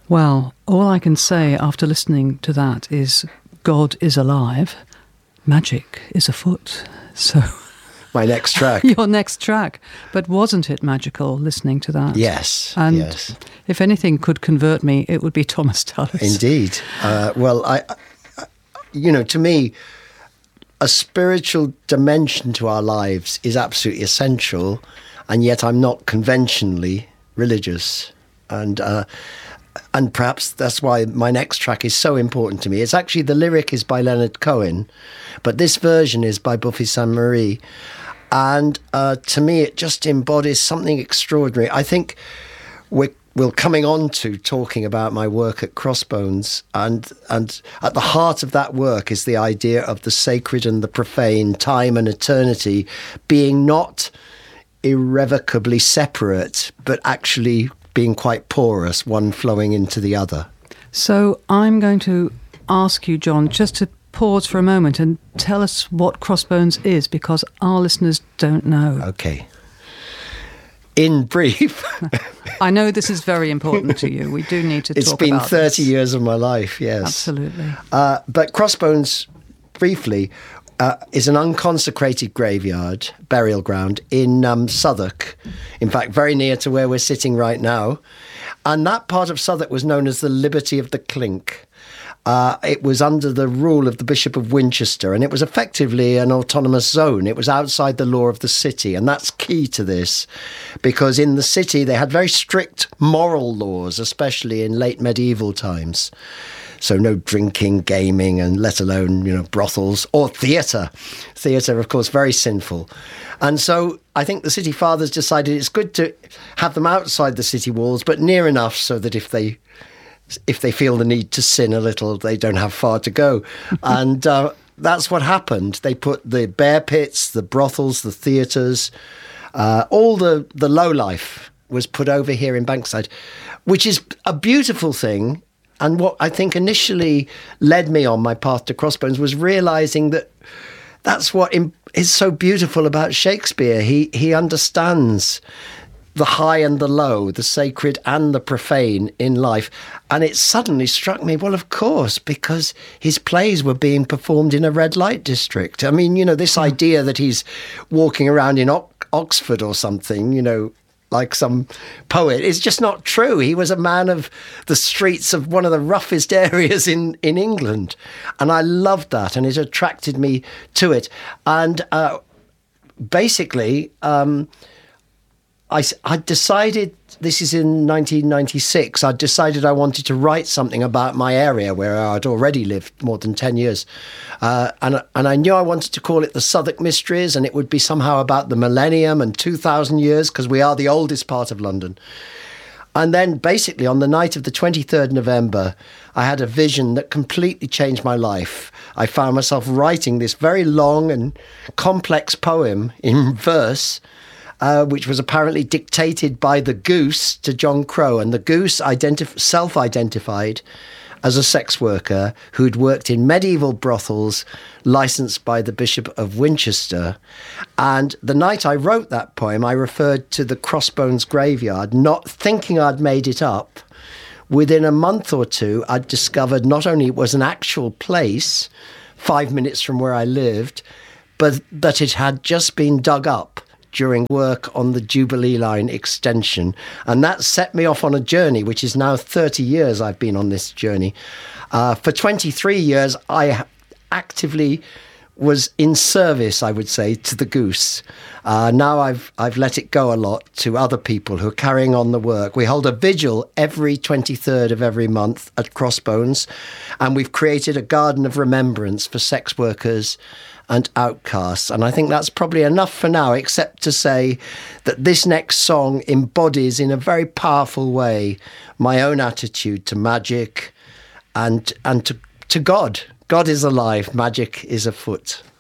Well, all I can say after listening to that is God is alive, magic is afoot. So my next track. Your next track. But wasn't it magical listening to that? Yes. And yes. If anything could convert me, it would be Thomas Tallis. Indeed. Well, to me, a spiritual dimension to our lives is absolutely essential, and yet I'm not conventionally religious. And perhaps that's why my next track is so important to me. It's actually, the lyric is by Leonard Cohen, but this version is by Buffy Sainte-Marie. And to me, it just embodies something extraordinary. I think we're coming on to talking about my work at Crossbones, and at the heart of that work is the idea of the sacred and the profane, time and eternity being not irrevocably separate, but actually being quite porous, one flowing into the other. So I'm going to ask you, John, just to pause for a moment and tell us what Crossbones is, because our listeners don't know. Okay. In brief. I know this is very important to you. We do need to talk about It's been 30 years of my life, yes. Absolutely. But Crossbones, briefly, is an unconsecrated graveyard, burial ground in Southwark. In fact, very near to where we're sitting right now. And that part of Southwark was known as the Liberty of the Clink. It was under the rule of the Bishop of Winchester, and it was effectively an autonomous zone. It was outside the law of the city, and that's key to this, because in the city they had very strict moral laws, especially in late medieval times. So no drinking, gaming, and let alone, brothels or theatre. Theatre, of course, very sinful. And so I think the city fathers decided it's good to have them outside the city walls, but near enough so that if they feel the need to sin a little, they don't have far to go. And that's what happened. They put the bear pits, the brothels, the theatres, all the low life was put over here in Bankside, which is a beautiful thing. And what I think initially led me on my path to Crossbones was realising that that's what is so beautiful about Shakespeare. He understands the high and the low, the sacred and the profane in life. And it suddenly struck me, well, of course, because his plays were being performed in a red light district. I mean, this idea that he's walking around in Oxford or something, like some poet, is just not true. He was a man of the streets of one of the roughest areas in England. And I loved that, and it attracted me to it. And basically, I decided, this is in 1996, I decided I wanted to write something about my area where I'd already lived more than 10 years. And I knew I wanted to call it the Southwark Mysteries, and it would be somehow about the millennium and 2,000 years, because we are the oldest part of London. And then basically on the night of the 23rd November, I had a vision that completely changed my life. I found myself writing this very long and complex poem in verse, which was apparently dictated by the Goose to John Crow. And the Goose self-identified as a sex worker who'd worked in medieval brothels licensed by the Bishop of Winchester. And the night I wrote that poem, I referred to the Crossbones graveyard, not thinking I'd made it up. Within a month or two, I'd discovered not only it was an actual place 5 minutes from where I lived, but that it had just been dug up during work on the Jubilee Line extension. And that set me off on a journey, which is now 30 years I've been on this journey. For 23 years, I actively was in service, I would say, to the Goose. Now I've let it go a lot to other people who are carrying on the work. We hold a vigil every 23rd of every month at Crossbones, and we've created a garden of remembrance for sex workers and outcasts. And I think that's probably enough for now, except to say that this next song embodies in a very powerful way my own attitude to magic and to God. God is alive, magic is afoot.